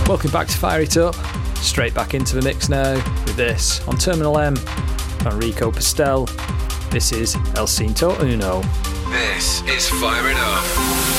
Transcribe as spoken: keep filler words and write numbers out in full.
Welcome back to Fire It Up. Straight back into the mix now with this on Terminal M from Rico Pastel. This is El Cinto Uno. This is Fire It Up.